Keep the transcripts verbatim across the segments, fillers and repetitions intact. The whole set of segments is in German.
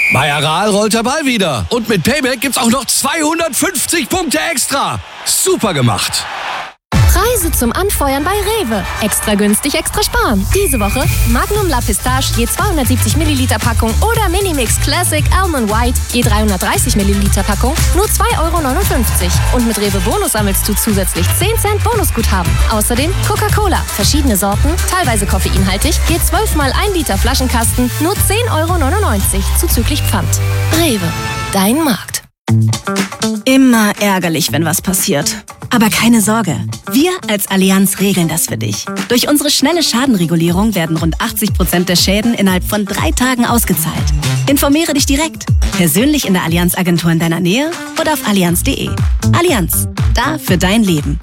Bei Aral rollt der Ball wieder. Und mit Payback gibt's auch noch zweihundertfünfzig Punkte extra. Super gemacht. Preise zum Anfeuern bei Rewe. Extra günstig, extra sparen. Diese Woche Magnum La Pistache je zweihundertsiebzig Milliliter Packung oder Minimix Classic Almond White je dreihundertdreißig Milliliter Packung nur zwei Euro neunundfünfzig. Und mit Rewe Bonus sammelst du zusätzlich zehn Cent Bonusguthaben. Außerdem Coca-Cola, verschiedene Sorten, teilweise koffeinhaltig, je zwölf mal ein Liter Flaschenkasten nur zehn Euro neunundneunzig zuzüglich Pfand. Rewe, dein Markt. Immer ärgerlich, wenn was passiert. Aber keine Sorge, wir als Allianz regeln das für dich. Durch unsere schnelle Schadenregulierung werden rund achtzig Prozent der Schäden innerhalb von drei Tagen ausgezahlt. Informiere dich direkt, persönlich in der Allianz-Agentur in deiner Nähe oder auf allianz punkt de. Allianz, da für dein Leben.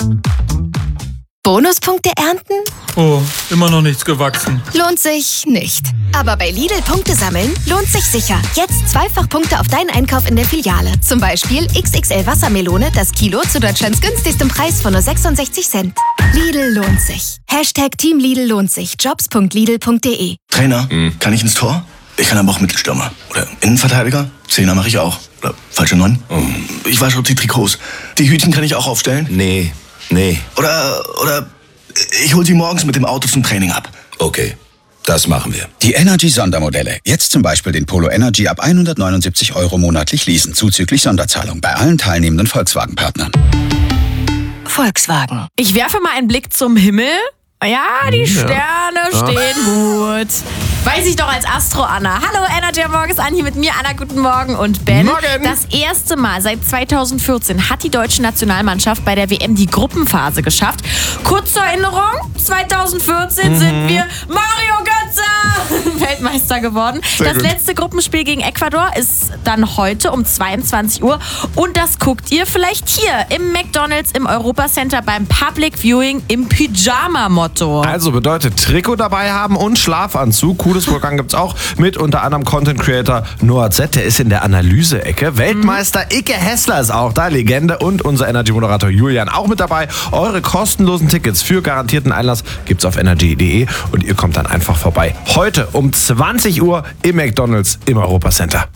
Bonuspunkte ernten? Oh, immer noch nichts gewachsen. Lohnt sich nicht. Aber bei Lidl Punkte sammeln lohnt sich sicher. Jetzt zweifach Punkte auf deinen Einkauf in der Filiale. Zum Beispiel X X L Wassermelone, das Kilo zu Deutschlands günstigstem Preis von nur sechsundsechzig Cent. Lidl lohnt sich. Hashtag Team Lidl lohnt sich. jobs punkt lidl punkt de. Trainer, mhm. kann ich ins Tor? Ich kann aber auch Mittelstürmer. Oder Innenverteidiger? Zehner mache ich auch. Oder falsche Neun? Mhm. Ich wasche auch die Trikots. Die Hütchen kann ich auch aufstellen? Nee, nee. Oder, oder ich hol sie morgens mit dem Auto zum Training ab. Okay, das machen wir. Die Energy-Sondermodelle. Jetzt zum Beispiel den Polo Energy ab hundertneunundsiebzig Euro monatlich leasen, zuzüglich Sonderzahlung bei allen teilnehmenden Volkswagen-Partnern. Volkswagen. Ich werfe mal einen Blick zum Himmel. Ja, die Sterne ja. stehen gut. Weiß ich doch als Astro-Anna. Hallo, Energy am Morgen ist an, hier mit mir, Anna, guten Morgen. Und Ben, Morgen. Das erste Mal seit zweitausendvierzehn hat die deutsche Nationalmannschaft bei der W M die Gruppenphase geschafft. Kurz zur Erinnerung, zweitausendvierzehn mhm. sind wir Mario Götze Weltmeister geworden. Sehr das gut. letzte Gruppenspiel gegen Ecuador ist dann heute um zweiundzwanzig Uhr. Und das guckt ihr vielleicht hier im McDonald's im Europacenter beim Public Viewing im Pyjama-Motto. Also bedeutet Trikot dabei haben und Schlafanzug. Cooles Programm gibt's auch mit unter anderem Content Creator Noah Z, der ist in der Analyse-Ecke. Weltmeister Icke Hessler ist auch da, Legende, und unser Energy-Moderator Julian auch mit dabei. Eure kostenlosen Tickets für garantierten Einlass gibt's auf energy punkt de und ihr kommt dann einfach vorbei. Heute um zwanzig Uhr im McDonald's im Europacenter.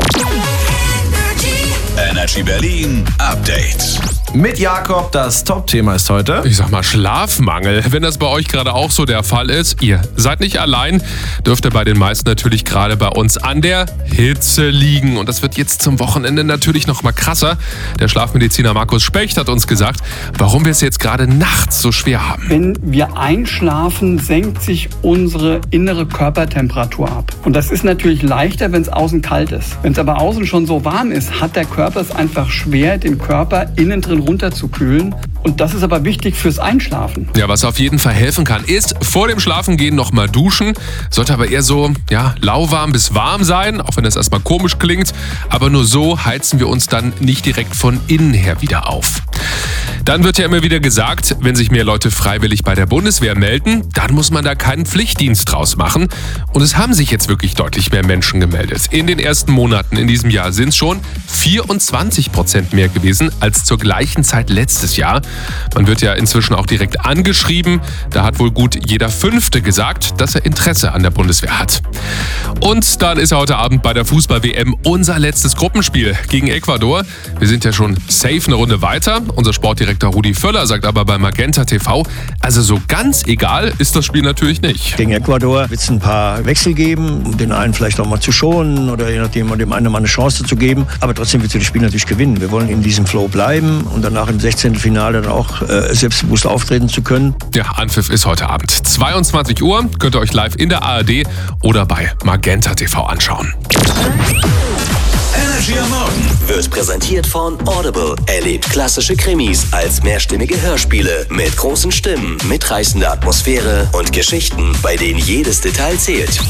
Energy Berlin Update. Mit Jakob, das Top-Thema ist heute. Ich sag mal Schlafmangel. Wenn das bei euch gerade auch so der Fall ist, ihr seid nicht allein, dürfte bei den meisten natürlich gerade bei uns an der Hitze liegen. Und das wird jetzt zum Wochenende natürlich noch mal krasser. Der Schlafmediziner Markus Specht hat uns gesagt, warum wir es jetzt gerade nachts so schwer haben. Wenn wir einschlafen, senkt sich unsere innere Körpertemperatur ab. Und das ist natürlich leichter, wenn es außen kalt ist. Wenn es aber außen schon so warm ist, hat der Körper es einfach schwer, den Körper innen drin runterzukühlen. Und das ist aber wichtig fürs Einschlafen. Ja, was auf jeden Fall helfen kann, ist vor dem Schlafengehen noch mal duschen. Sollte aber eher so, ja, lauwarm bis warm sein, auch wenn das erstmal komisch klingt. Aber nur so heizen wir uns dann nicht direkt von innen her wieder auf. Dann wird ja immer wieder gesagt, wenn sich mehr Leute freiwillig bei der Bundeswehr melden, dann muss man da keinen Pflichtdienst draus machen. Und es haben sich jetzt wirklich deutlich mehr Menschen gemeldet. In den ersten Monaten in diesem Jahr sind es schon vierundzwanzig Prozent mehr gewesen als zur gleichen Zeit letztes Jahr. Man wird ja inzwischen auch direkt angeschrieben. Da hat wohl gut jeder Fünfte gesagt, dass er Interesse an der Bundeswehr hat. Und dann ist heute Abend bei der Fußball-W M unser letztes Gruppenspiel gegen Ecuador. Wir sind ja schon safe eine Runde weiter. Unser Sportdirektor Rudi Völler sagt aber bei Magenta T V, also so ganz egal ist das Spiel natürlich nicht. Gegen Ecuador wird es ein paar Wechsel geben, um den einen vielleicht auch mal zu schonen oder je nachdem dem einen mal eine Chance zu geben. Aber trotzdem wird das Spiel natürlich gewinnen. Wir wollen in diesem Flow bleiben und danach im sechzehnten Finale dann auch äh, selbstbewusst auftreten zu können. Ja, Anpfiff ist heute Abend. zweiundzwanzig Uhr könnt ihr euch live in der A R D oder bei Magenta T V anschauen. Energy am Morgen wird präsentiert von Audible. Erlebt klassische Krimis als mehrstimmige Hörspiele mit großen Stimmen, mitreißender Atmosphäre und Geschichten, bei denen jedes Detail zählt.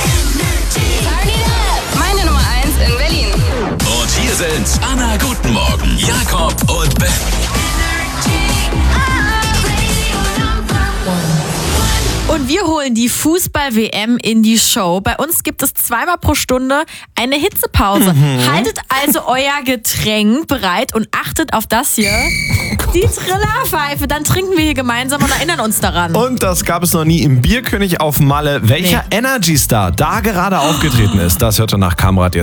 Meine Nummer eins in Berlin. Und hier sind Anna, guten Morgen, Jakob und Ben. Und wir holen die Fußball-W M in die Show. Bei uns gibt es zweimal pro Stunde eine Hitzepause. Mhm. Haltet also euer Getränk bereit und achtet auf das hier. Die Trillerpfeife. Dann trinken wir hier gemeinsam und erinnern uns daran. Und das gab es noch nie im Bierkönig auf Malle. Welcher nee. Energy-Star da gerade aufgetreten ist, das hört ihr nach Kamera.